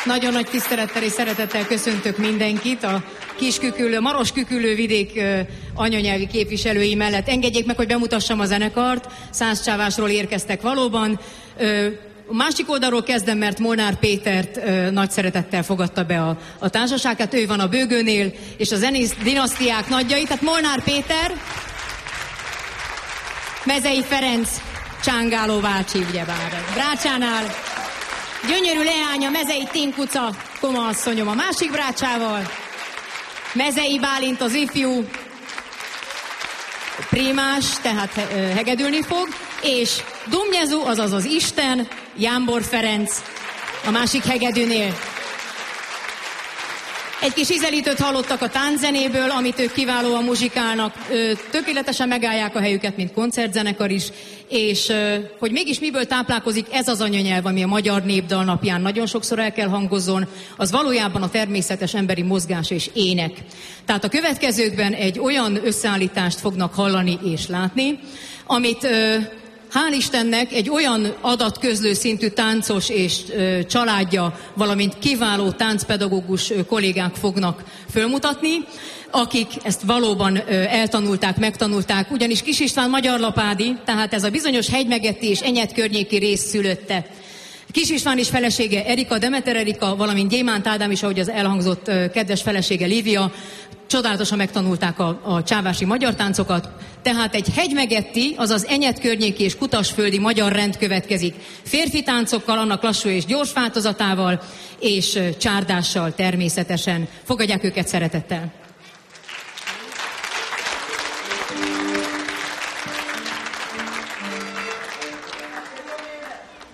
Nagyon nagy tisztelettel és szeretettel köszöntök mindenkit a Marosküküllő vidék anyanyelvi képviselői mellett. Engedjék meg, hogy bemutassam a zenekart. Szászcsávásról érkeztek valóban. A másik oldalról kezdem, mert Molnár Pétert nagy szeretettel fogadta be a társaság. Hát ő van a bőgőnél, és a zenész dinasztiák nagyjai. Tehát Molnár Péter, Mezei Ferenc, Csángáló bácsi, ugyebár. Brácsánál gyönyörű leánya, Mezei Tinkuca, Koma asszonyom a másik brácsával, Mezei Bálint az ifjú, primás, tehát hegedülni fog, és Dumnyezu, azaz az Isten, Jámbor Ferenc a másik hegedűnél. Egy kis ízelítőt hallottak a tánczenéből, amit ők kiválóan muzsikálnak, tökéletesen megállják a helyüket, mint koncertzenekar is, és hogy mégis miből táplálkozik ez az anyanyelv, ami a Magyar Népdal napján nagyon sokszor el kell hangozzon, az valójában a természetes emberi mozgás és ének. Tehát a következőkben egy olyan összeállítást fognak hallani és látni, amit hál' Istennek egy olyan adatközlő szintű táncos és családja, valamint kiváló táncpedagógus kollégák fognak fölmutatni, akik ezt valóban eltanulták, megtanulták, ugyanis Kis István magyarlapádi, tehát ez a bizonyos Hegymegetti és Enyed környéki rész szülötte. Kis István is felesége Erika, Demeter Erika, valamint Gyémánt Ádám is, ahogy az elhangzott kedves felesége Lívia, csodálatosan megtanulták a csávási magyar táncokat, tehát egy hegymegetti, azaz Enyed környéki és kutasföldi magyar rend következik. Férfi táncokkal, annak lassú és gyors változatával, és csárdással természetesen. Fogadják őket szeretettel!